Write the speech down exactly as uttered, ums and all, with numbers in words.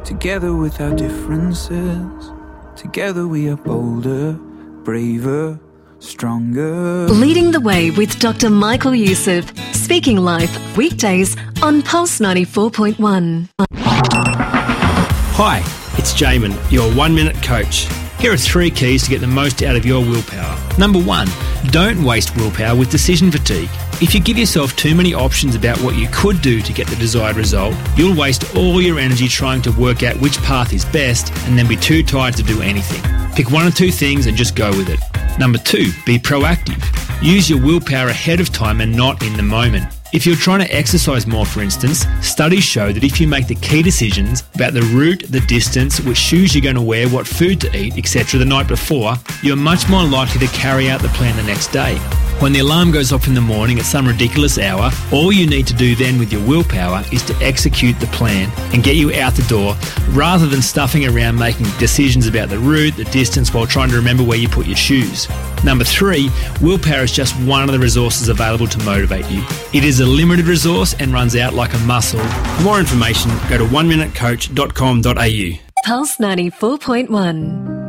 Together with our differences, together we are bolder, braver, stronger. Leading the Way with Doctor Michael Youssef. Speaking Life, weekdays on Pulse ninety-four point one. Hi, it's Jamin, your one-minute coach. Here are three keys to get the most out of your willpower. Number one, don't waste willpower with decision fatigue. If you give yourself too many options about what you could do to get the desired result, you'll waste all your energy trying to work out which path is best and then be too tired to do anything. Pick one or two things and just go with it. Number two, be proactive. Use your willpower ahead of time and not in the moment. If you're trying to exercise more, for instance, studies show that if you make the key decisions about the route, the distance, which shoes you're going to wear, what food to eat, et cetera the night before, you're much more likely to carry out the plan the next day. When the alarm goes off in the morning at some ridiculous hour, all you need to do then with your willpower is to execute the plan and get you out the door, rather than stuffing around making decisions about the route, the distance, while trying to remember where you put your shoes. Number three, willpower is just one of the resources available to motivate you. It is a limited resource and runs out like a muscle. For more information, go to one minute coach dot com dot a u. Pulse ninety-four point one.